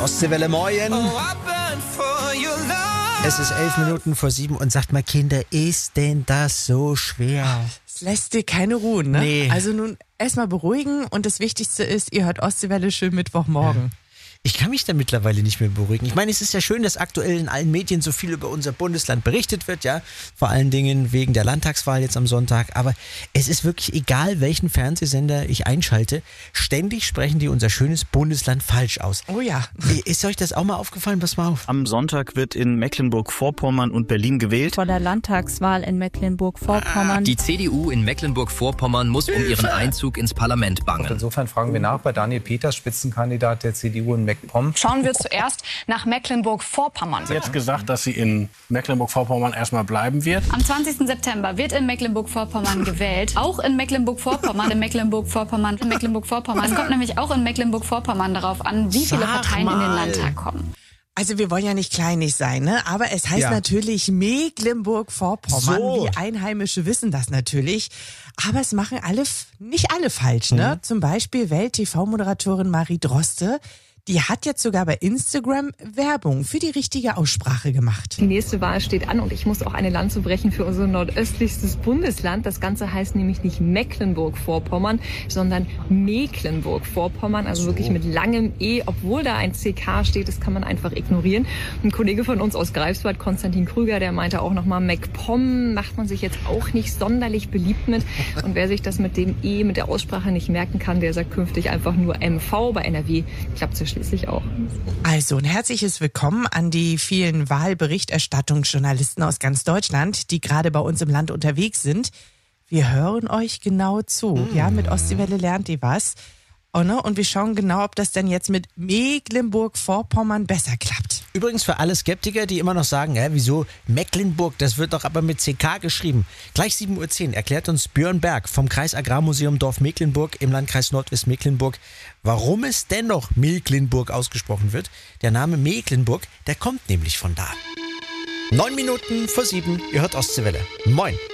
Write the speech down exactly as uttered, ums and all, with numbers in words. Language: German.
Ostseewelle, moin. Es ist elf Minuten vor sieben und sagt mal, Kinder, ist denn das so schwer? Es lässt dir keine Ruhe, ne? Nee. Also nun erstmal beruhigen und das Wichtigste ist, ihr hört Ostseewelle schön Mittwochmorgen. Ja. Ich kann mich da mittlerweile nicht mehr beruhigen. Ich meine, es ist ja schön, dass aktuell in allen Medien so viel über unser Bundesland berichtet wird, ja. Vor allen Dingen wegen der Landtagswahl jetzt am Sonntag. Aber es ist wirklich egal, welchen Fernsehsender ich einschalte. Ständig sprechen die unser schönes Bundesland falsch aus. Oh ja. Ist euch das auch mal aufgefallen? Pass mal auf. Am Sonntag wird in Mecklenburg-Vorpommern und Berlin gewählt. Vor der Landtagswahl in Mecklenburg-Vorpommern. Die C D U in Mecklenburg-Vorpommern muss um ihren Einzug ins Parlament bangen. Insofern fragen wir nach bei Daniel Peters, Spitzenkandidat der C D U in Mecklenburg. Schauen wir zuerst nach Mecklenburg-Vorpommern. Sie hat jetzt gesagt, dass sie in Mecklenburg-Vorpommern erstmal bleiben wird. Am zwanzigsten September wird in Mecklenburg-Vorpommern gewählt. Auch in Mecklenburg-Vorpommern, in Mecklenburg-Vorpommern, in Mecklenburg-Vorpommern. Es kommt nämlich auch in Mecklenburg-Vorpommern darauf an, wie viele Sag Parteien in den mal. Landtag kommen. Also wir wollen ja nicht kleinig sein, ne? Aber es heißt Ja. natürlich Mecklenburg-Vorpommern. So. Wir Einheimische wissen das natürlich. Aber es machen alle, f- nicht alle falsch, ne? Zum Beispiel Welt-T V-Moderatorin Marie Droste. Die hat jetzt sogar bei Instagram Werbung für die richtige Aussprache gemacht. Die nächste Wahl steht an und ich muss auch eine Lanze brechen für unser nordöstlichstes Bundesland. Das Ganze heißt nämlich nicht Mecklenburg-Vorpommern, sondern Mecklenburg-Vorpommern, also wirklich mit langem E, obwohl da ein C K steht, das kann man einfach ignorieren. Ein Kollege von uns aus Greifswald, Konstantin Krüger, der meinte auch nochmal, MacPom macht man sich jetzt auch nicht sonderlich beliebt mit. Und wer sich das mit dem E, mit der Aussprache nicht merken kann, der sagt künftig einfach nur M V. Bei N R W klappt es schließlich auch. Also ein herzliches Willkommen an die vielen Wahlberichterstattungsjournalisten aus ganz Deutschland, die gerade bei uns im Land unterwegs sind. Wir hören euch genau zu. Mm. Ja, mit Ostseewelle lernt ihr was. Oh, ne? Und wir schauen genau, ob das denn jetzt mit Mecklenburg-Vorpommern besser klappt. Übrigens für alle Skeptiker, die immer noch sagen, hä, wieso Mecklenburg, das wird doch aber mit C K geschrieben. Gleich sieben Uhr zehn erklärt uns Björn Berg vom Kreis Agrarmuseum Dorf Mecklenburg im Landkreis Nordwestmecklenburg, warum es dennoch Mecklenburg ausgesprochen wird. Der Name Mecklenburg, der kommt nämlich von da. Neun Minuten vor sieben, ihr hört Ostseewelle. Moin.